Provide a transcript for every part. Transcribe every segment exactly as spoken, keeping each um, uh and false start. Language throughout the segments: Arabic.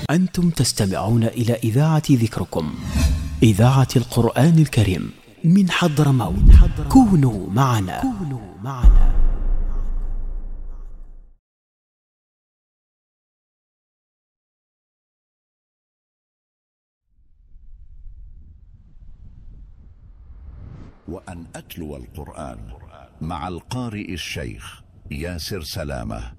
أنتم تستمعون إلى إذاعة ذكركم، إذاعة القرآن الكريم من حضرموت. كونوا معنا. كونوا معنا. وأن أتلو القرآن مع القارئ الشيخ ياسر سلامة.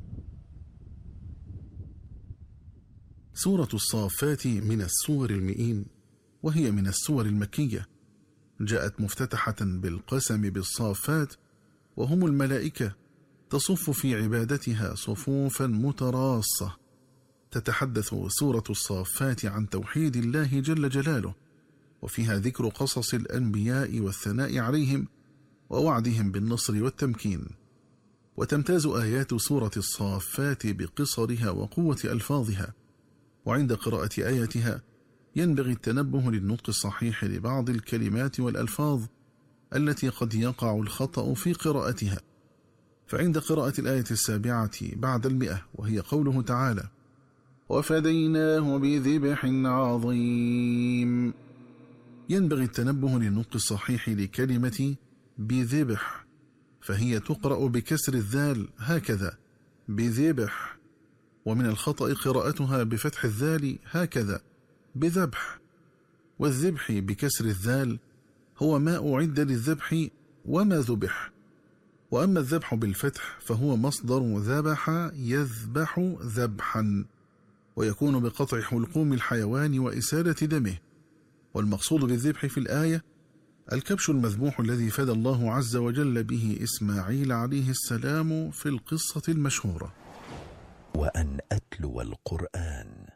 سورة الصافات من السور المئين، وهي من السور المكية. جاءت مفتتحة بالقسم بالصافات، وهم الملائكة تصف في عبادتها صفوفا متراصة. تتحدث سورة الصافات عن توحيد الله جل جلاله، وفيها ذكر قصص الأنبياء والثناء عليهم ووعدهم بالنصر والتمكين. وتمتاز آيات سورة الصافات بقصرها وقوة ألفاظها، وعند قراءة آياتها ينبغي التنبه للنطق الصحيح لبعض الكلمات والألفاظ التي قد يقع الخطأ في قراءتها. فعند قراءة الآية السابعة بعد المئة، وهي قوله تعالى: وفديناه بذبح عظيم، ينبغي التنبه للنطق الصحيح لكلمة بذبح، فهي تقرأ بكسر الذال هكذا بذبح، ومن الخطأ قراءتها بفتح الذال هكذا بذبح. والذبح بكسر الذال هو ما أعد للذبح وما ذبح، وأما الذبح بالفتح فهو مصدر ذبح يذبح ذبحا، ويكون بقطع حلقوم الحيوان وإسالة دمه. والمقصود بالذبح في الآية الكبش المذبوح الذي فدى الله عز وجل به إسماعيل عليه السلام في القصة المشهورة. وأن أتلو القرآن